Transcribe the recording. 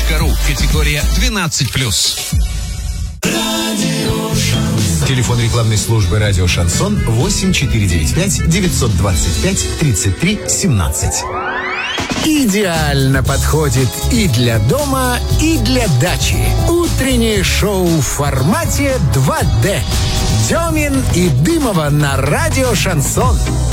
Категория 12+. Телефон рекламной службы «Радио Шансон» 8495-925-33-17. Идеально подходит и для дома, и для дачи. Утреннее шоу в формате 2D. Демин и Дымова на «Радио Шансон».